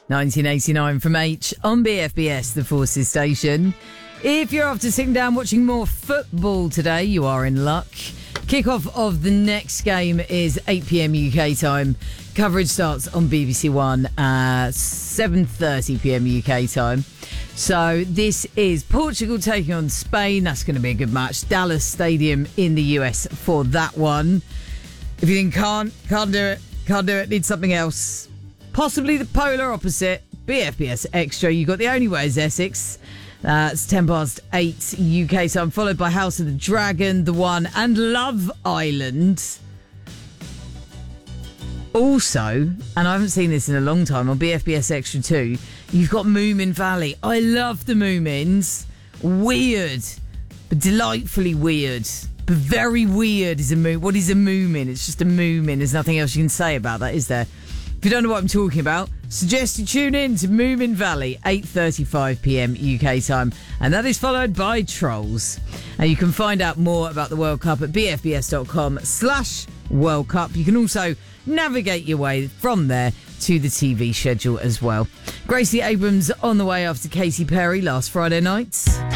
1989 from H on BFBS, the Forces station. If you're after sitting down watching more football today, you are in luck. Kickoff of the next game is 8 p.m. UK time. Coverage starts on BBC One at 7:30 p.m. UK time. So this is Portugal taking on Spain. That's going to be a good match. Dallas Stadium in the US for that one. If you think can't do it, need something else, possibly the polar opposite, BFBS Extra. You got The Only Way is Essex. It's 8:10 UK time, followed by House of the Dragon, The One, and Love Island. Also, and I haven't seen this in a long time, on BFBS Extra 2, you've got Moomin Valley. I love the Moomins. Weird, but delightfully weird. But very weird is a Moomin. What is a Moomin? It's just a Moomin. There's nothing else you can say about that, is there? If you don't know what I'm talking about, suggest you tune in to Moomin Valley, 8:35 p.m. UK time. And that is followed by Trolls. And you can find out more about the World Cup at bfbs.com/World Cup. You can also navigate your way from there to the TV schedule as well. Gracie Abrams on the way after Katy Perry last Friday night.